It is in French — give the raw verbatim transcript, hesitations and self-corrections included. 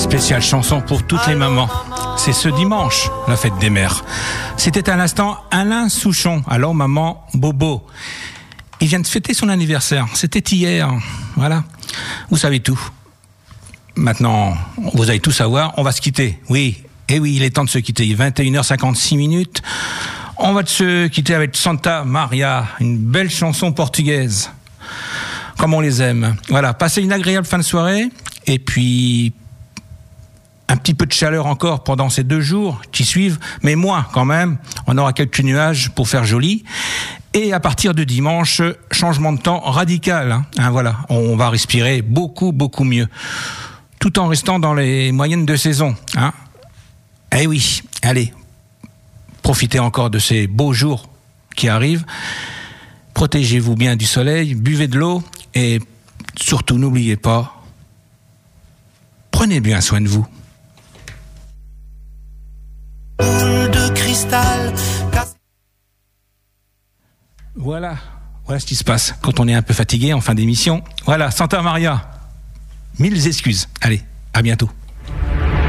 Spéciale chanson pour toutes les mamans. C'est ce dimanche, la fête des mères. C'était à l'instant Alain Souchon. Alors maman, Bobo. Il vient de fêter son anniversaire. C'était hier. Voilà. Vous savez tout. Maintenant, vous allez tout savoir. On va se quitter. Oui. Eh oui, il est temps de se quitter. Il est vingt et une heures cinquante-six minutes. On va se quitter avec Santa Maria. Une belle chanson portugaise. Comme on les aime. Voilà. Passez une agréable fin de soirée. Et puis, un petit peu de chaleur encore pendant ces deux jours qui suivent, mais moins quand même. On aura quelques nuages pour faire joli. Et à partir de dimanche, changement de temps radical. Hein. Hein, voilà, on va respirer beaucoup, beaucoup mieux. Tout en restant dans les moyennes de saison. Hein. Eh oui, allez, profitez encore de ces beaux jours qui arrivent. Protégez-vous bien du soleil, buvez de l'eau et surtout n'oubliez pas, prenez bien soin de vous. De cristal. Voilà, voilà ce qui se passe quand on est un peu fatigué en fin d'émission. Voilà, Santa Maria. Mille excuses. Allez, à bientôt.